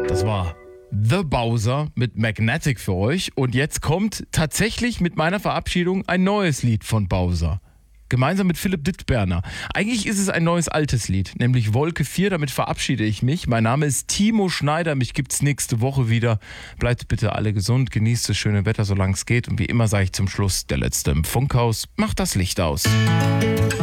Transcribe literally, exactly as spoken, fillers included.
Das war The Bowser mit Magnetic für euch. Und jetzt kommt tatsächlich mit meiner Verabschiedung ein neues Lied von Bowser. Gemeinsam mit Philipp Dittberner. Eigentlich ist es ein neues altes Lied, nämlich Wolke vier. Damit verabschiede ich mich. Mein Name ist Timo Schneider. Mich gibt's nächste Woche wieder. Bleibt bitte alle gesund, genießt das schöne Wetter, solange es geht. Und wie immer sage ich zum Schluss, der Letzte im Funkhaus macht das Licht aus.